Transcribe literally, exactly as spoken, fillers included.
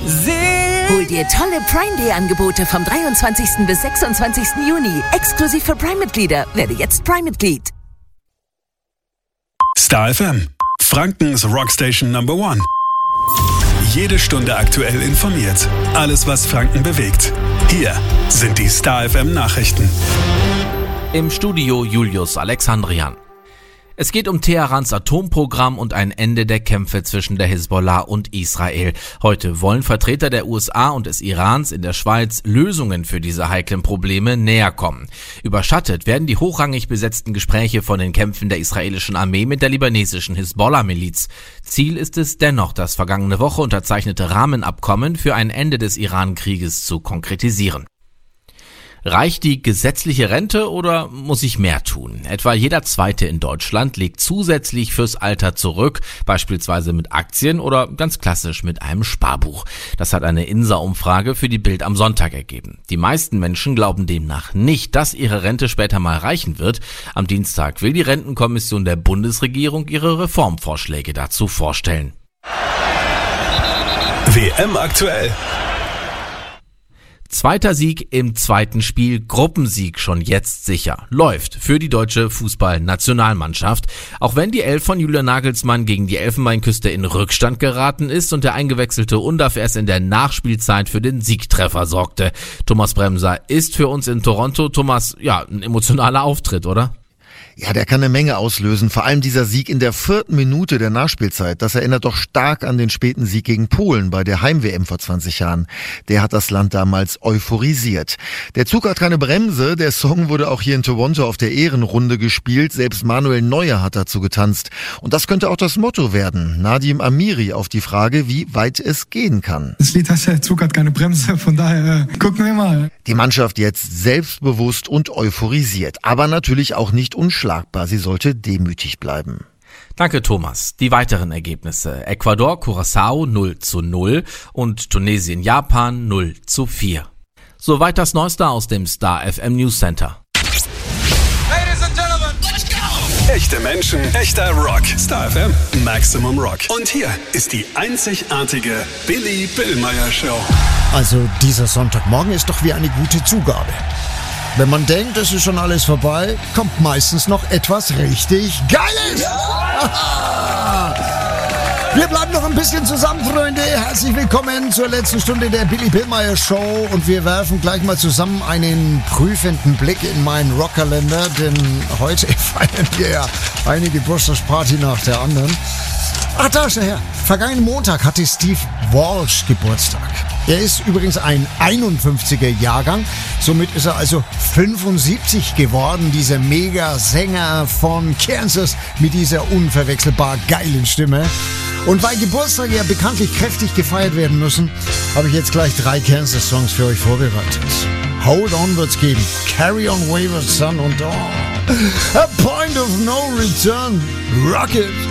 Hol dir tolle Prime Day Angebote vom dreiundzwanzigsten bis sechsundzwanzigsten Juni. Exklusiv für Prime-Mitglieder. Werde jetzt Prime-Mitglied. Star F M, Frankens Rockstation Number One. Jede Stunde aktuell informiert. Alles, was Franken bewegt. Hier sind die Star F M Nachrichten. Im Studio Julius Alexandrian. Es geht um Teherans Atomprogramm und ein Ende der Kämpfe zwischen der Hisbollah und Israel. Heute wollen Vertreter der U S A und des Irans in der Schweiz Lösungen für diese heiklen Probleme näher kommen. Überschattet werden die hochrangig besetzten Gespräche von den Kämpfen der israelischen Armee mit der libanesischen Hisbollah-Miliz. Ziel ist es dennoch, das vergangene Woche unterzeichnete Rahmenabkommen für ein Ende des Iran-Krieges zu konkretisieren. Reicht die gesetzliche Rente oder muss ich mehr tun? Etwa jeder Zweite in Deutschland legt zusätzlich fürs Alter zurück, beispielsweise mit Aktien oder ganz klassisch mit einem Sparbuch. Das hat eine I N S A-Umfrage für die Bild am Sonntag ergeben. Die meisten Menschen glauben demnach nicht, dass ihre Rente später mal reichen wird. Am Dienstag will die Rentenkommission der Bundesregierung ihre Reformvorschläge dazu vorstellen. W M aktuell. Zweiter Sieg im zweiten Spiel, Gruppensieg schon jetzt sicher. Läuft für die deutsche Fußballnationalmannschaft. Auch wenn die Elf von Julian Nagelsmann gegen die Elfenbeinküste in Rückstand geraten ist und der eingewechselte Undav erst in der Nachspielzeit für den Siegtreffer sorgte. Thomas Bremser ist für uns in Toronto. Thomas, ja, ein emotionaler Auftritt, oder? Ja, der kann eine Menge auslösen. Vor allem dieser Sieg in der vierten Minute der Nachspielzeit. Das erinnert doch stark an den späten Sieg gegen Polen bei der Heim-W M vor zwanzig Jahren. Der hat das Land damals euphorisiert. Der Zug hat keine Bremse. Der Song wurde auch hier in Toronto auf der Ehrenrunde gespielt. Selbst Manuel Neuer hat dazu getanzt. Und das könnte auch das Motto werden. Nadim Amiri auf die Frage, wie weit es gehen kann. Das Lied heißt ja, der Zug hat keine Bremse. Von daher äh, gucken wir mal. Die Mannschaft jetzt selbstbewusst und euphorisiert. Aber natürlich auch nicht unschlagbar. Sie sollte demütig bleiben. Danke, Thomas. Die weiteren Ergebnisse. Ecuador, Curaçao null zu null und Tunesien, Japan null zu vier. Soweit das Neueste aus dem Star F M News Center. Ladies and Gentlemen, let's go! Echte Menschen, echter Rock. Star F M, Maximum Rock. Und hier ist die einzigartige Billy Billmeyer Show. Also dieser Sonntagmorgen ist doch wie eine gute Zugabe. Wenn man denkt, es ist schon alles vorbei, kommt meistens noch etwas richtig Geiles. Ja. Wir bleiben noch ein bisschen zusammen, Freunde. Herzlich willkommen zur letzten Stunde der Billy Billmeyer Show. Und wir werfen gleich mal zusammen einen prüfenden Blick in meinen Rockkalender. Denn heute feiern wir ja eine Geburtstagsparty nach der anderen. Ach, da ist er her. Vergangenen Montag hatte Steve Walsh Geburtstag. Er ist übrigens ein einundfünfziger Jahrgang. Somit ist er also fünfundsiebzig geworden, dieser Mega-Sänger von Kansas mit dieser unverwechselbar geilen Stimme. Und weil Geburtstage ja bekanntlich kräftig gefeiert werden müssen, habe ich jetzt gleich drei Kansas-Songs für euch vorbereitet. Hold On wird's geben, Carry On Wayward Son und oh, A Point of No Return, Rocket.